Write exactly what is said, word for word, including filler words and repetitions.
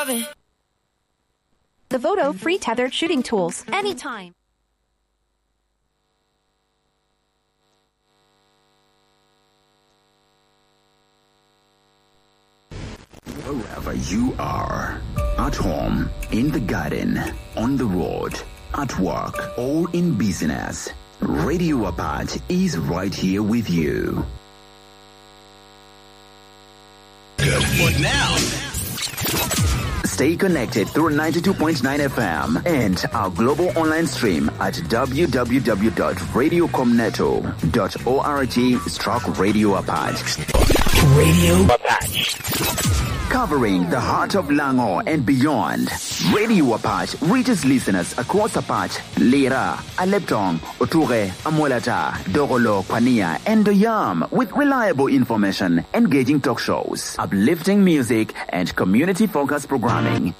loving. The Voto free tethered shooting tools. Anytime. Wherever you are, at home, in the garden, on the road, at work, or in business, Radio Apart is right here with you. Good. But now, stay connected through ninety-two point nine F M and our global online stream at w w w dot radio comneto dot org stroke Radio Apart. Radio Apart. Covering the heart of Lango and beyond, Radio Apart reaches listeners across Apart, Lira, Aleptong, Oture, Amolata, Dogolo, Pania, and Doyam with reliable information, engaging talk shows, uplifting music, and community-focused programming.